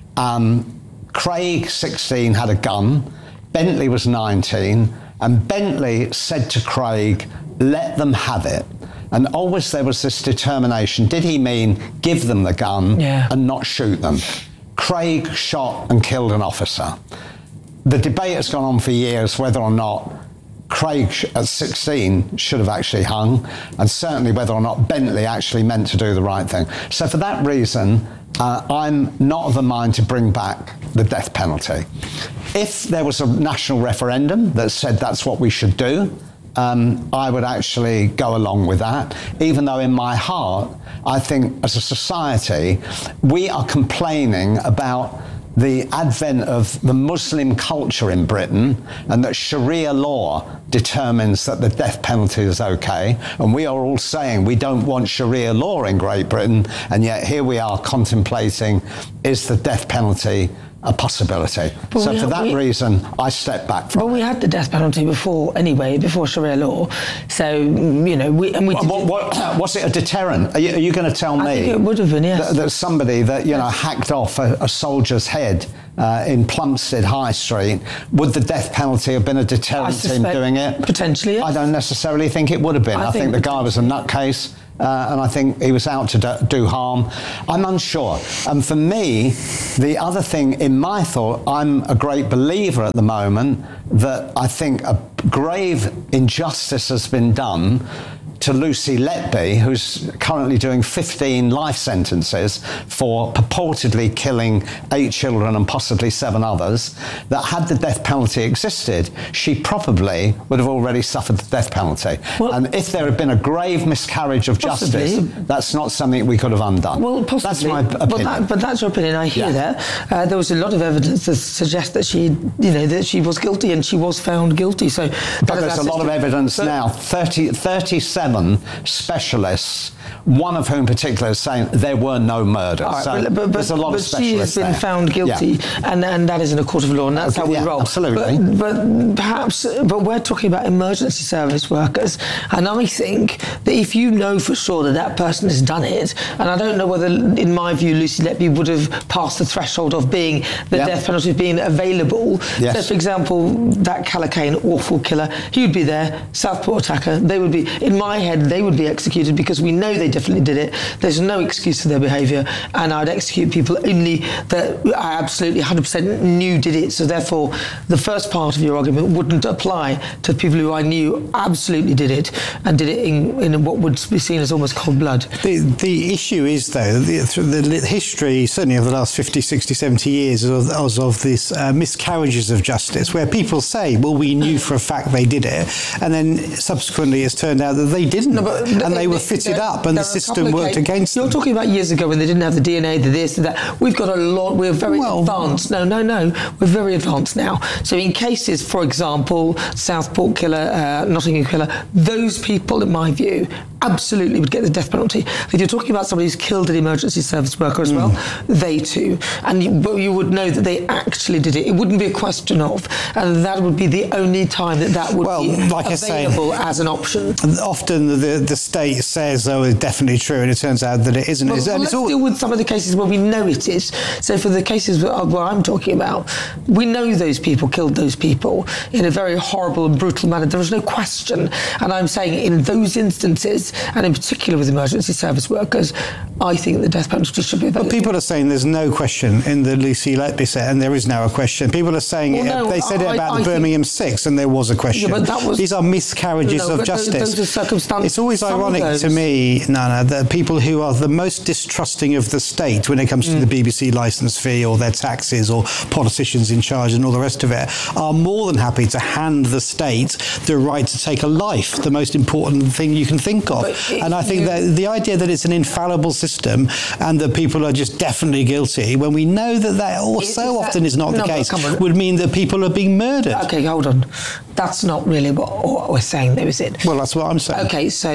Um, Craig, sixteen, had a gun. Bentley was nineteen. And Bentley said to Craig, let them have it. And always there was this determination. Did he mean give them the gun yeah. and not shoot them? Craig shot and killed an officer. The debate has gone on for years whether or not Craig at sixteen should have actually hung, and certainly whether or not Bentley actually meant to do the right thing. So for that reason, uh, I'm not of the mind to bring back the death penalty. If there was a national referendum that said that's what we should do, Um, I would actually go along with that, even though in my heart, I think as a society, we are complaining about the advent of the Muslim culture in Britain and that Sharia law determines that the death penalty is okay. And we are all saying we don't want Sharia law in Great Britain, and yet here we are contemplating, is the death penalty a possibility? But so for that we, reason, I step back from Well, we had the death penalty before, anyway, before Sharia law. So, you know, we... And we what, what, what, was it a deterrent? Are you, are you going to tell me... I think it would have been, yes. That, that somebody that, you know, hacked off a, a soldier's head uh, in Plumstead High Street, would the death penalty have been a deterrent to him doing it? Potentially, yes. I don't necessarily think it would have been. I, I think, think the guy was a nutcase. Uh, and I think he was out to do, do harm. I'm unsure. And for me, the other thing in my thought, I'm a great believer at the moment that I think a grave injustice has been done to Lucy Letby, who's currently doing fifteen life sentences for purportedly killing eight children and possibly seven others, that had the death penalty existed, she probably would have already suffered the death penalty. Well, and if there had been a grave miscarriage of possibly. justice, that's not something we could have undone. Well, possibly. That's my opinion. But, that, but that's your opinion. I hear yeah. that. Uh, there was a lot of evidence to suggest that she, you know, that she was guilty, and she was found guilty. So, but there's a lot of evidence but, now. thirty, thirty-seven specialists, one of whom in particular is saying there were no murders. Right, so but, but, there's a lot but of specialists she has been there. found guilty, yeah. and, and that is in a court of law, and that's okay, how we yeah, roll. Absolutely. But, but perhaps, but we're talking about emergency service workers, and I think that if you know for sure that that person has done it, and I don't know whether, in my view, Lucy Letby would have passed the threshold of being the yeah. death penalty being available. Yes. So, for example, that Callacane awful killer, he would be there. Southport attacker, they would be in my head. They would be executed because we know they definitely did it. There's no excuse for their behaviour, and I'd execute people only that I absolutely one hundred percent knew did it. So therefore, the first part of your argument wouldn't apply to people who I knew absolutely did it and did it in, in what would be seen as almost cold blood. The, the issue is, though, the, the history, certainly over the last fifty, sixty, seventy years, of, of this uh, miscarriages of justice, where people say, well, we knew for a fact they did it, and then subsequently it's turned out that they didn't. No, but and they, they were fitted up, and the system worked against them. You're talking about years ago when they didn't have the D N A, the this, the that. We've got a lot. We're very well, advanced. No, no, no. We're very advanced now. So in cases, for example, Southport killer, uh, Nottingham killer, those people, in my view, absolutely would get the death penalty. If you're talking about somebody who's killed an emergency service worker as mm. well, they too. And you, but you would know that they actually did it. It wouldn't be a question of, and that would be the only time that that would well, be like available I say, as an option. Often the, the state says, oh, it's definitely true, and it turns out that it isn't. Well, it's, well, and let's it's all... deal with some of the cases where we know it is. So for the cases where, where I'm talking about, we know those people killed those people in a very horrible and brutal manner. There is no question. And I'm saying in those instances, and in particular with emergency service workers, I think the death penalty should be available. But people are saying there's no question in the Lucy Letby set, and there is now a question. People are saying, well, no, they said I, it about I, the I Birmingham think... Six, and there was a question. Yeah, but that was... These are miscarriages no, of justice. Those are circumstances. It's always ironic to me, Nana, that people who are the most distrusting of the state when it comes mm. to the B B C licence fee or their taxes or politicians in charge and all the rest of it are more than happy to hand the state the right to take a life, the most important thing you can think of. It, and I think you, that the idea that it's an infallible system and that people are just definitely guilty, when we know that that so often that, is not no, the case, would mean that people are being murdered. Okay, hold on. That's not really what, what we're saying, though, is it? Well, that's what I'm saying. Okay, so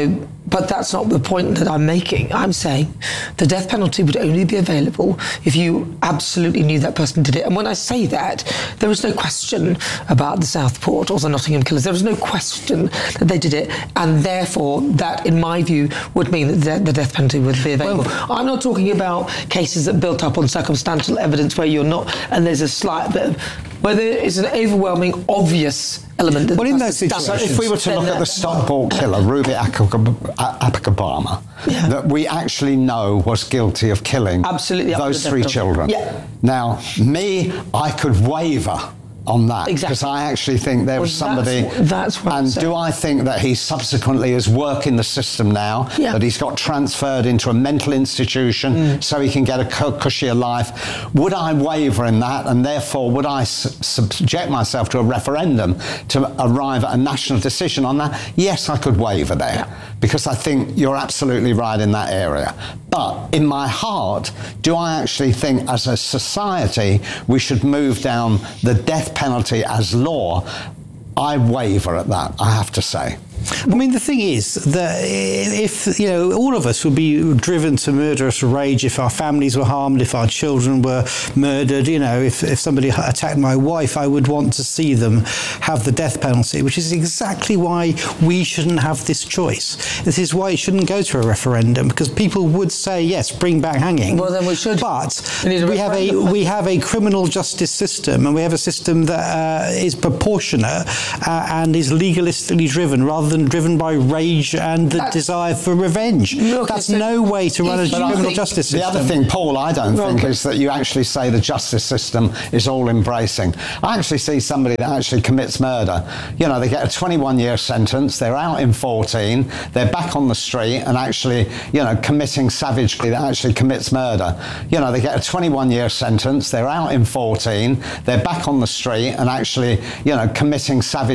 But that's not the point that I'm making. I'm saying the death penalty would only be available if you absolutely knew that person did it. And when I say that, there was no question about the Southport or the Nottingham killers. There was no question that they did it, and therefore that, in my view, would mean that the death penalty would be available. Well, I'm not talking about cases that built up on circumstantial evidence where you're not, and there's a slight bit of, where there is an overwhelming, obvious element. That well, in those situations, if we were to look at the Stockport killer, Ruby Apikabama, yeah. that we actually know was guilty of killing Absolutely those three children. Yeah. Now, me, I could waver on that because exactly. I actually think there well, was somebody. That's, that's what and do I think that he subsequently is working the system now? Yeah. That he's got transferred into a mental institution mm. so he can get a cushier life? Would I waver in that, and therefore would I su- subject myself to a referendum to arrive at a national decision on that? Yes, I could waver there yeah. because I think you're absolutely right in that area. But in my heart, do I actually think as a society we should move down the death penalty as law? I waver at that, I have to say. I mean, the thing is that if, you know, all of us would be driven to murderous rage if our families were harmed, if our children were murdered, you know, if, if somebody attacked my wife, I would want to see them have the death penalty, which is exactly why we shouldn't have this choice. This is why it shouldn't go to a referendum, because people would say, yes, bring back hanging. Well, then we should. But we, we have a we have a criminal justice system, and we have a system that uh, is proportionate uh, and is legalistically driven rather than driven by rage and the that, desire for revenge. Look, That's no way to run a criminal justice system. The other thing, Paul, I don't well, think is that you actually say the justice system is all embracing. I actually see somebody that actually commits murder. You know, they get a twenty-one year sentence, they're out in fourteen, they're back on the street and actually, you know, committing savagely, that actually commits murder. You know, they get a twenty-one year sentence, they're out in fourteen, they're back on the street and actually, you know, committing savage